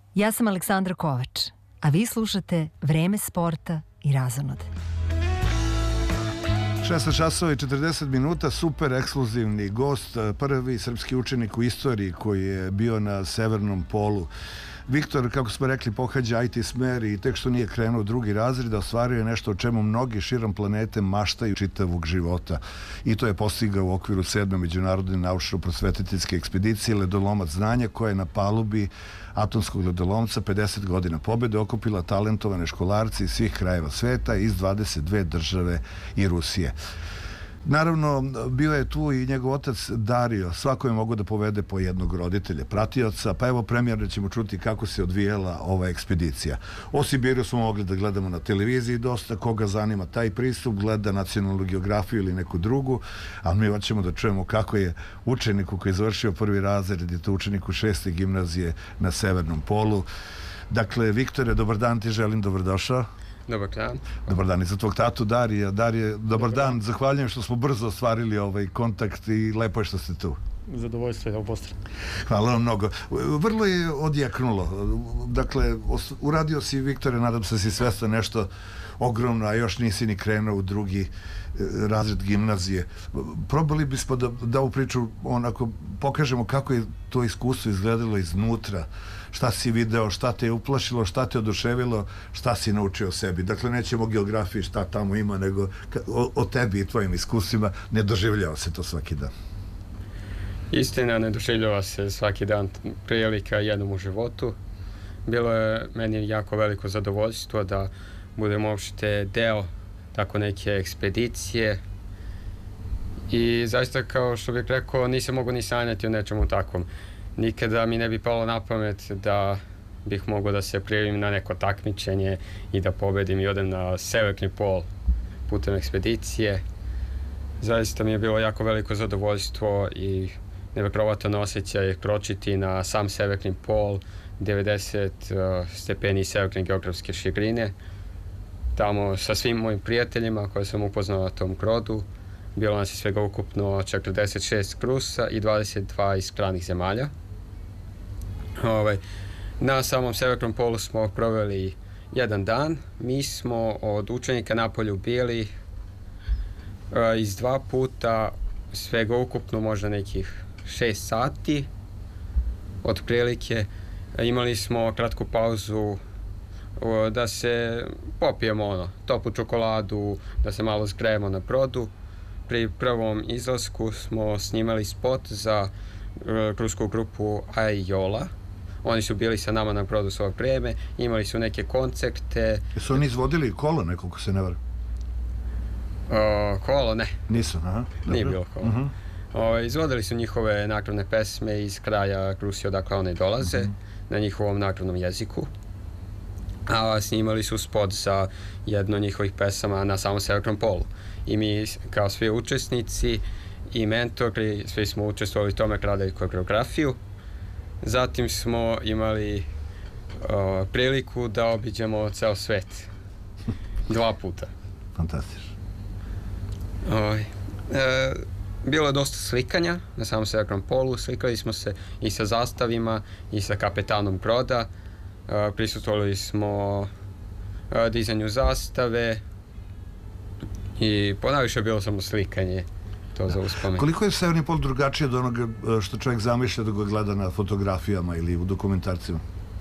Ja sam Aleksandra Kovač, a vi slušate Vreme sporta i razonode. 16 časova i 40 minuta, super ekskluzivni gost, prvi srpski učenik u istoriji koji je bio na severnom polu. Viktor, kako smo rekli, pohađa IT smer i tek što nije krenuo drugi razred, ostvario nešto o čemu mnogi širom planete maštaju čitavog života. I to je postigao u okviru 7. međunarodne naučno-prosvetiteljske ekspedicije Ledolomac znanja, koja je na palubi atomskog ledolomca 50 godina pobede okupila talentovane školarci iz svih krajeva sveta, iz 22 države i Rusije. Naravno, bio je tu i njegov otac Dario, svako je mogo da povede po jednog roditelja, pratioca, pa evo premijerno ćemo čuti kako se odvijela ova ekspedicija. O Sibiru smo mogli da gledamo na televiziji dosta, koga zanima taj pristup, gleda nacionalnu geografiju ili neku drugu, ali mi hoćemo da čujemo kako je učeniku koji je završio prvi razred, je to učeniku 6. gimnazije na severnom polu. Dakle, Viktore, dobar dan, ti želim dobrodošao. Dobar dan. Dobar dan i za tvog tatu Darija. Darije, dobar dan. Zahvaljujem što smo brzo ostvarili ovaj kontakt i lepo je što ste tu. Zadovoljstvo je obostrano. Hvala vam mnogo. Vrlo je odjeknulo. Dakle, uradio si, Viktore, nadam se si svestan nešto ogromno, a još nisi ni krenuo u drugi razred gimnazije. Probali bismo da ovu priču onako pokažemo kako je to iskustvo izgledalo iznutra. Šta si video, šta te je uplašilo, šta te oduševilo, šta si naučio o sebi. Dakle, nećemo o geografiji šta tamo ima, nego o tebi i tvojim iskustvima. Ne doživljava se to svaki dan. Istina, ne doživljava se svaki dan, prilika jednom u životu. Bilo je meni jako veliko zadovoljstvo da budem uopšte deo tako neke ekspedicije i zaista, kao što bih rekao, nisam mogu ni sanjati o nečemu takvom. Nikada mi ne bi palo na pamet da bih mogao da se prijavim na neko takmičenje i da pobedim i odem na severni pol putem ekspedicije. Zaista mi je bilo jako veliko zadovoljstvo i nevjerovatan osjećaj kročiti na sam severni pol, 90 stepeni severne geografske širine. Tamo sa svim mojim prijateljima koje sam upoznao na tom brodu. Bilo nas je svega ukupno 46 Rusa i 22 iz stranih zemalja. Na samom severnom polu smo proveli jedan dan. Mi smo od učenika napolju bili iz 2 puta, svega ukupno možda nekih 6 sati otprilike. Imali smo kratku pauzu da se popijemo toplu čokoladu, da se malo zgrejemo na brodu. Pri prvom izlasku smo snimali spot za rusku grupu Ajola. Oni su bili sa nama na brodu svoje vrijeme, imali su neke koncerte. Jesu oni izvodili kolo nekog, se ne varam? Kolo, ne. Nisu, aha. Nije bilo kolo. Izvodili su njihove nagradne pesme iz kraja Rusije odakle one dolaze, na njihovom nagradnom jeziku. A snimali su spot za jednu od njihovih pesama na samom severnom polu. I mi, kao svi učesnici i mentori, svi smo učestvovali u tome, radili koreografiju. Zatim smo imali priliku da obiđemo ceo svet 2 puta. Fantastično. Bilo je dosta slikanja na samom severnom polu. Slikali smo se i sa zastavima i sa kapetanom broda. Prisustvovali smo dizanju zastave i ponajviše bilo samo slikanje, to za uspomen. Koliko je severni pol drugačije od onoga što čovjek zamišlja da ga gleda na fotografijama ili u dokumentarcima?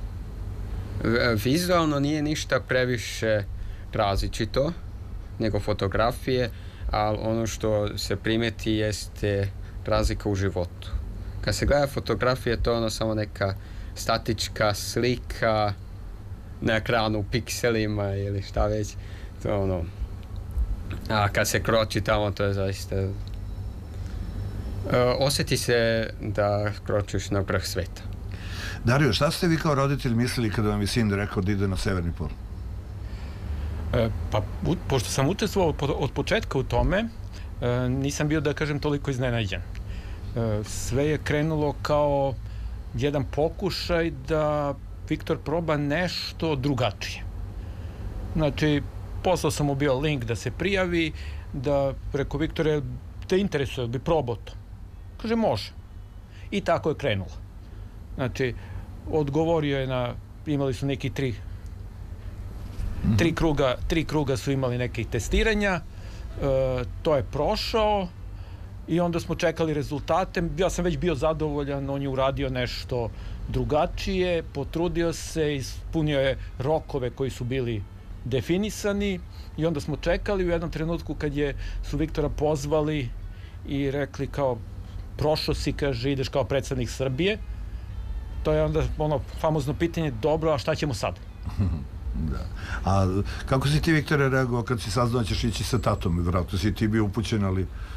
Vizualno nije ništa previše različito nego fotografije, ali ono što se primeti jeste razlika u životu. Kad se gleda fotografije, to je samo neka statička slika na ekranu u pikselima ili šta već, to a kad se kroči tamo, to je zaista osjeti se da kročiš na vrh sveta. Dario, šta ste vi kao roditelj mislili kada vam je sin rekao da ide na severni pol? Pa, pošto sam učestvovao od početka u tome, nisam bio, da kažem, toliko iznenađen. Sve je krenulo kao jedan pokušaj da Viktor proba nešto drugačije. Znači, poslao sam mu bio link da se prijavi, da preko Viktore te interesuje, bi probao to. Kaže, može. I tako je krenulo. Znači, odgovorio je na imali su neki tri kruga su imali nekih testiranja, to je prošao i onda smo čekali rezultate. Ja sam već bio zadovoljan, on je uradio nešto drugačije, potrudio se, ispunio je rokove koji su bili definisani i onda smo čekali u jednom trenutku kad su Viktora pozvali i rekli kao prošao si, kaže, ideš kao predsednik Srbije. To je onda ono famozno pitanje, dobro, a šta ćemo sad? Da. A kako si ti, Viktore, reagovao kad si saznao ćeš ići sa tatom? Vjerojatno si ti bio upućen, ali